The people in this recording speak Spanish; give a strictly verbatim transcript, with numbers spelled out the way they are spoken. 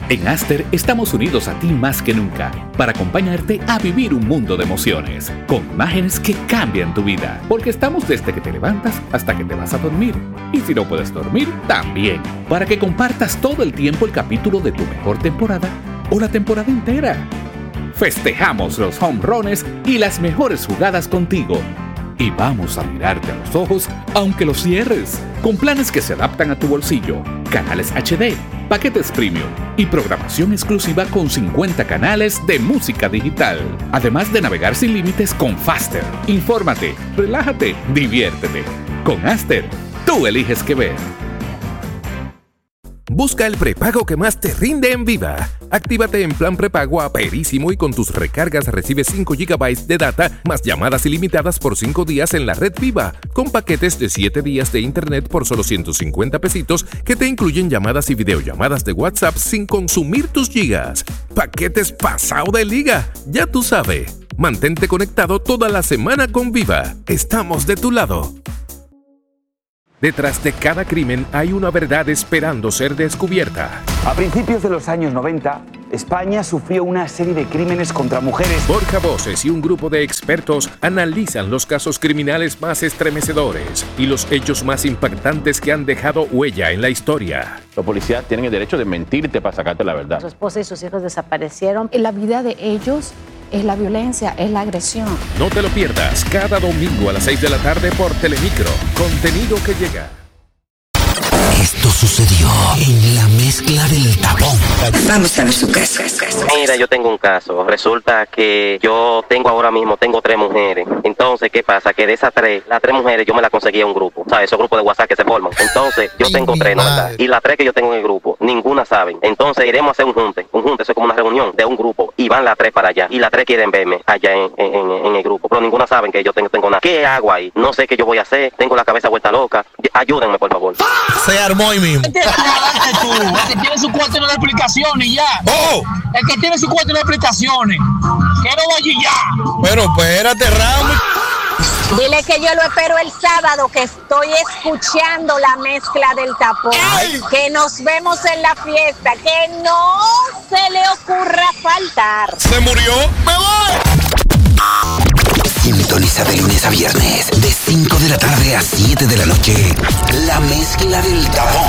En Aster estamos unidos a ti más que nunca para acompañarte a vivir un mundo de emociones, con imágenes que cambian tu vida, porque estamos desde que te levantas hasta que te vas a dormir. Y si no puedes dormir, también, para que compartas todo el tiempo el capítulo de tu mejor temporada o la temporada entera. Festejamos los home runs y las mejores jugadas contigo. Y vamos a mirarte a los ojos aunque los cierres, con planes que se adaptan a tu bolsillo, canales H D, paquetes premium y programación exclusiva con cincuenta canales de música digital. Además de navegar sin límites con Faster. Infórmate, relájate, diviértete. Con Aster, tú eliges qué ver. Busca el prepago que más te rinde en Viva. Actívate en plan prepago a Perísimo y con tus recargas recibes cinco gigabytes de data más llamadas ilimitadas por cinco días en la red Viva, con paquetes de siete días de internet por solo ciento cincuenta pesitos que te incluyen llamadas y videollamadas de WhatsApp sin consumir tus gigas. Paquetes pasado de liga, ya tú sabes. Mantente conectado toda la semana con Viva. Estamos de tu lado. Detrás de cada crimen hay una verdad esperando ser descubierta. A principios de los años noventa, España sufrió una serie de crímenes contra mujeres. Borja Voces y un grupo de expertos analizan los casos criminales más estremecedores y los hechos más impactantes que han dejado huella en la historia. Los policías tienen el derecho de mentirte para sacarte la verdad. Su esposa y sus hijos desaparecieron. La vida de ellos es la violencia, es la agresión. No te lo pierdas cada domingo a las seis de la tarde por Telemicro. Contenido que llega. Esto sucedió en la mezcla del tapón. Vamos a ver su caso. Mira, yo tengo un caso. Resulta que yo tengo ahora mismo, tengo tres mujeres. Entonces, ¿qué pasa? Que de esas tres, las tres mujeres yo me las conseguí a un grupo. ¿Sabes? Esos grupos de WhatsApp que se forman. Entonces, yo tengo tres, ¿no? ¿Verdad? Y las tres que yo tengo en el grupo, ninguna saben. Entonces, iremos a hacer un junte. Un junte, eso es como una reunión de un grupo. Y van las tres para allá. Y las tres quieren verme allá en, en, en el grupo. Pero ninguna saben que yo tengo, tengo nada. ¿Qué hago ahí? No sé qué yo voy a hacer. Tengo la cabeza vuelta loca. Ayúdenme, por favor. Se armó ahí mismo. El que tiene su cuarto no da explicaciones y ya. Oh. El que tiene su cuarto no da explicaciones. Que no vaya y ya. Pero espérate, Ramos. Dile que yo lo espero el sábado, que estoy escuchando la mezcla del tapón. ¡Ay! Que nos vemos en la fiesta, que no se le ocurra faltar. ¿Se murió? ¡Me voy! Sintoniza de lunes a viernes, de cinco de la tarde a siete de la noche, la mezcla del tapón.